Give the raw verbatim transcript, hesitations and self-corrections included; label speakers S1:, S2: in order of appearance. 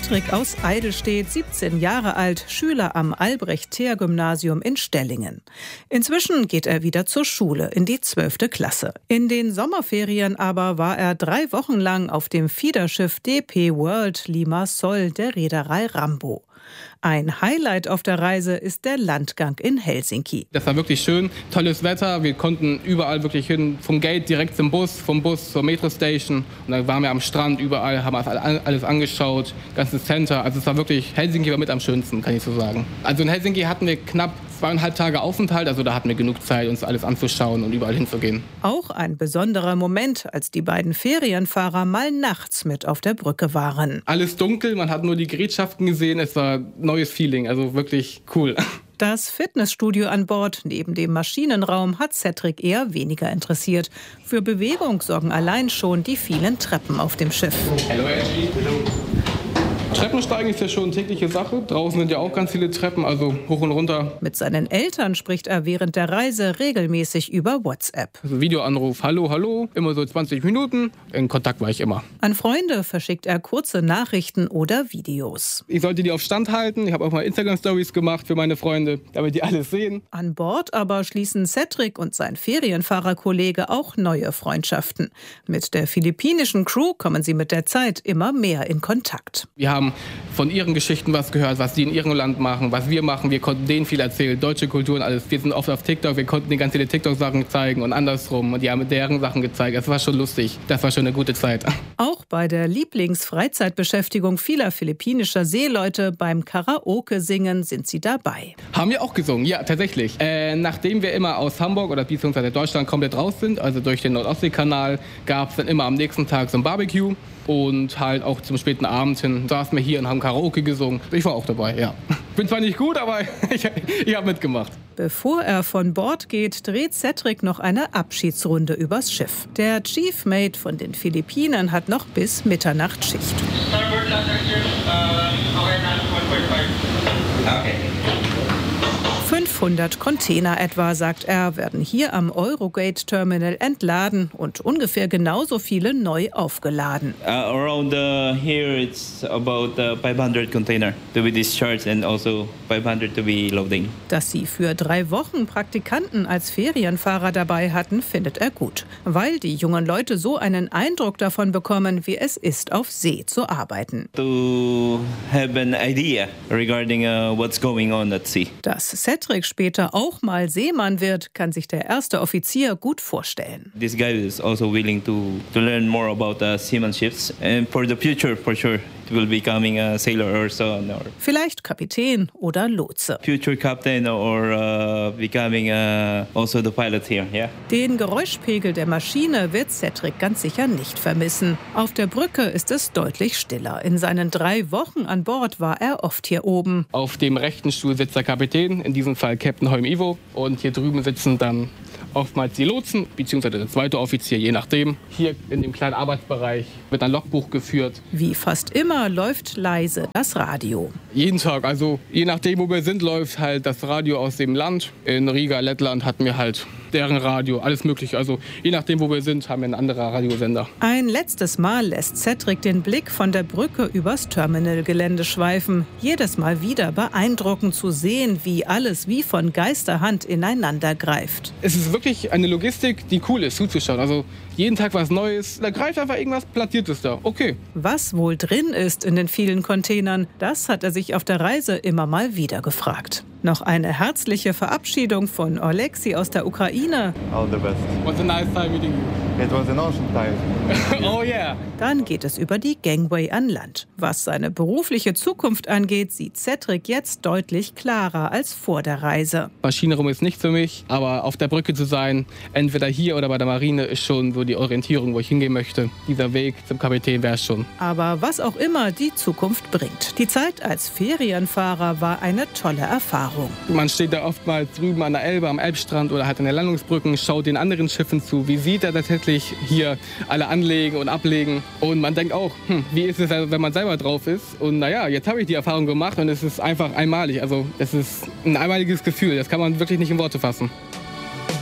S1: Cedric aus Eidelstedt, siebzehn Jahre alt, Schüler am Albrecht-Theer-Gymnasium in Stellingen. Inzwischen geht er wieder zur Schule, in die zwölfte Klasse. In den Sommerferien aber war er drei Wochen lang auf dem Fiederschiff D P World Limassol der Reederei Rambo. Ein Highlight auf der Reise ist der Landgang in Helsinki.
S2: Das war wirklich schön, tolles Wetter. Wir konnten überall wirklich hin, vom Gate direkt zum Bus, vom Bus zur Metrostation. Und dann waren wir am Strand überall, haben alles angeschaut, ganzes Center. Also es war wirklich, Helsinki war mit am schönsten, kann ich so sagen. Also in Helsinki hatten wir knapp zweieinhalb Tage Aufenthalt, also da hatten wir genug Zeit, uns alles anzuschauen und überall hinzugehen.
S1: Auch ein besonderer Moment, als die beiden Ferienfahrer mal nachts mit auf der Brücke waren.
S2: Alles dunkel, man hat nur die Gerätschaften gesehen, es war ein neues Feeling, also wirklich cool.
S1: Das Fitnessstudio an Bord neben dem Maschinenraum hat Cedric eher weniger interessiert. Für Bewegung sorgen allein schon die vielen Treppen auf dem Schiff.
S2: Hallo Angie. Hallo. Treppensteigen ist ja schon eine tägliche Sache. Draußen sind ja auch ganz viele Treppen, also hoch und runter.
S1: Mit seinen Eltern spricht er während der Reise regelmäßig über WhatsApp.
S2: Also Videoanruf, hallo, hallo, immer so zwanzig Minuten. In Kontakt war ich immer.
S1: An Freunde verschickt er kurze Nachrichten oder Videos.
S2: Ich sollte die auf Stand halten. Ich habe auch mal Instagram-Stories gemacht für meine Freunde, damit die alles sehen.
S1: An Bord aber schließen Cedric und sein Ferienfahrerkollege auch neue Freundschaften. Mit der philippinischen Crew kommen sie mit der Zeit immer mehr in Kontakt.
S2: Wir haben von ihren Geschichten was gehört, was die in ihrem Land machen, was wir machen. Wir konnten denen viel erzählen, deutsche Kultur und alles. Wir sind oft auf TikTok, wir konnten denen ganz viele TikTok-Sachen zeigen und andersrum. Und die haben deren Sachen gezeigt. Es war schon lustig. Das war schon eine gute Zeit.
S1: Auch bei der Lieblingsfreizeitbeschäftigung vieler philippinischer Seeleute beim Karaoke-Singen sind sie dabei.
S2: Haben wir auch gesungen, ja, tatsächlich. Äh, nachdem wir immer aus Hamburg oder beziehungsweise Deutschland komplett raus sind, also durch den Nordostseekanal, gab es dann immer am nächsten Tag so ein Barbecue. Und halt auch zum späten Abend hin saßen wir hier und haben Karaoke gesungen. Ich war auch dabei, ja. Bin zwar nicht gut, aber ich, ich habe mitgemacht.
S1: Bevor er von Bord geht, dreht Cedric noch eine Abschiedsrunde übers Schiff. Der Chief Mate von den Philippinen hat noch bis Mitternacht Schicht.
S2: Okay.
S1: fünfhundert Container etwa, sagt er, werden hier am Eurogate-Terminal entladen und ungefähr genauso viele neu aufgeladen.
S3: Uh, around uh, here it's about uh, five hundred container to be discharged and also five hundred to be loading.
S1: Dass sie für drei Wochen Praktikanten als Ferienfahrer dabei hatten, findet er gut, weil die jungen Leute so einen Eindruck davon bekommen, wie es ist, auf See zu arbeiten.
S3: To have an idea regarding uh, what's going on at sea.
S1: Dass Cedric später auch mal Seemann wird, kann sich der erste Offizier gut vorstellen.
S3: This guy is also willing to to learn more about uh, seamanships and for the future for sure. Will becoming a sailor or so or
S1: vielleicht Kapitän oder Lotse.
S3: Future captain or uh, becoming uh, also the pilot here, yeah.
S1: Den Geräuschpegel der Maschine wird Cedric ganz sicher nicht vermissen. Auf der Brücke ist es deutlich stiller. In seinen drei Wochen an Bord war er oft hier oben.
S2: Auf dem rechten Stuhl sitzt der Kapitän, in diesem Fall Captain Holm Ivo. Und hier drüben sitzen dann oftmals die Lotsen, beziehungsweise der zweite Offizier, je nachdem. Hier in dem kleinen Arbeitsbereich wird ein Logbuch geführt.
S1: Wie fast immer läuft leise das Radio.
S2: Jeden Tag, also je nachdem, wo wir sind, läuft halt das Radio aus dem Land. In Riga, Lettland hatten wir halt deren Radio, alles mögliche. Also je nachdem, wo wir sind, haben wir einen anderen Radiosender.
S1: Ein letztes Mal lässt Cedric den Blick von der Brücke übers Terminalgelände schweifen. Jedes Mal wieder beeindruckend zu sehen, wie alles wie von Geisterhand ineinander greift.
S2: Es ist wirklich eine Logistik, die cool ist, zuzuschauen. Also jeden Tag was Neues. Da greift einfach irgendwas Plattiertes da. Okay.
S1: Was wohl drin ist in den vielen Containern, das hat er sich auf der Reise immer mal wieder gefragt. Noch eine herzliche Verabschiedung von Oleksi aus der Ukraine.
S4: All the best.
S2: Was a nice time meeting you.
S4: It was an awesome time.
S2: Oh yeah.
S1: Dann geht es über die Gangway an Land. Was seine berufliche Zukunft angeht, sieht Cedric jetzt deutlich klarer als vor der Reise.
S2: Maschinenraum ist nicht für mich, aber auf der Brücke zu sein, entweder hier oder bei der Marine, ist schon so die Orientierung, wo ich hingehen möchte. Dieser Weg zum Kapitän wäre es schon.
S1: Aber was auch immer die Zukunft bringt. Die Zeit als Ferienfahrer war eine tolle Erfahrung.
S2: Man steht da oftmals drüben an der Elbe, am Elbstrand oder halt an den Landungsbrücken, schaut den anderen Schiffen zu. Wie sieht er tatsächlich hier alle anlegen und ablegen? Und man denkt auch, hm, wie ist es, wenn man selber drauf ist? Und naja, jetzt habe ich die Erfahrung gemacht und es ist einfach einmalig. Also es ist ein einmaliges Gefühl, das kann man wirklich nicht in Worte fassen.